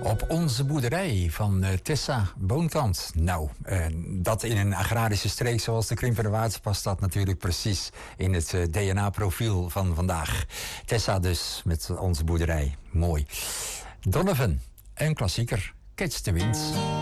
Op onze boerderij van Tessa Boonkant. Nou, dat in een agrarische streek zoals de Krimpenerwaard past dat natuurlijk precies in het DNA-profiel van vandaag. Tessa dus met onze boerderij. Mooi. Donovan, een klassieker. Catch the Wind.